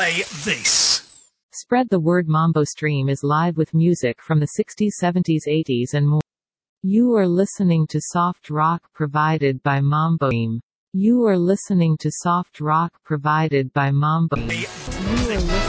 play this. Spread the word. Mambo Stream is live with music from the 60s, 70s, 80s and more. You are listening to soft rock provided by Mambo Stream. You are listening to soft rock provided by Mambo Stream.